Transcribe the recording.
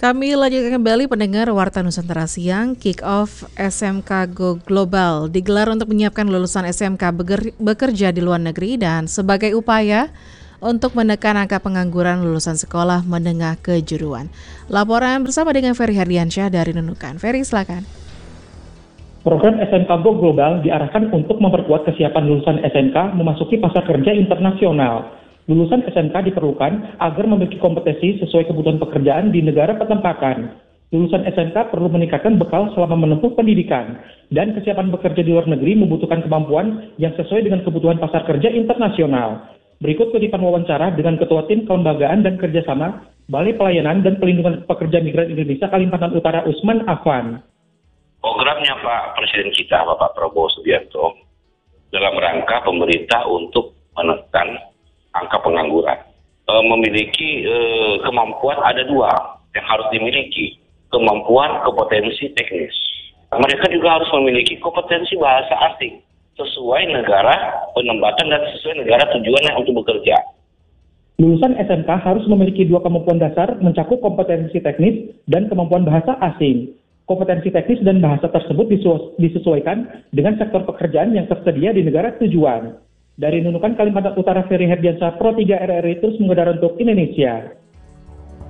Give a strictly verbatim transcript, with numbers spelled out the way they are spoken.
Kami lanjutkan kembali pendengar Warta Nusantara Siang. Kick Off S M K Go Global digelar untuk menyiapkan lulusan S M K beger- bekerja di luar negeri dan sebagai upaya untuk menekan angka pengangguran lulusan sekolah menengah kejuruan. Laporan bersama dengan Ferry Hardiansyah dari Nunukan. Ferry, silakan. Program S M K Go Global diarahkan untuk memperkuat kesiapan lulusan S M K memasuki pasar kerja internasional. Lulusan S M K diperlukan agar memiliki kompetensi sesuai kebutuhan pekerjaan di negara pertempatan. Lulusan S M K perlu meningkatkan bekal selama menempuh pendidikan, dan kesiapan bekerja di luar negeri membutuhkan kemampuan yang sesuai dengan kebutuhan pasar kerja internasional. Berikut kutipan wawancara dengan Ketua Tim Kelembagaan dan Kerjasama Balai Pelayanan dan Pelindungan Pekerja Migran Indonesia Kalimantan Utara Usman Afan. Programnya Pak Presiden kita, Bapak Prabowo Subianto, dalam rangka pemerintah untuk menekan angka pengangguran. E, memiliki e, kemampuan ada dua yang harus dimiliki, kemampuan kompetensi teknis. Mereka juga harus memiliki kompetensi bahasa asing sesuai negara penempatan dan sesuai negara tujuannya untuk bekerja. Lulusan S M K harus memiliki dua kemampuan dasar mencakup kompetensi teknis dan kemampuan bahasa asing. Kompetensi teknis dan bahasa tersebut disesuaikan dengan sektor pekerjaan yang tersedia di negara tujuan. Dari Nunukan Kalimantan Utara, Ferry Herdiansyah, Pro tiga R R I terus mengudara untuk Indonesia.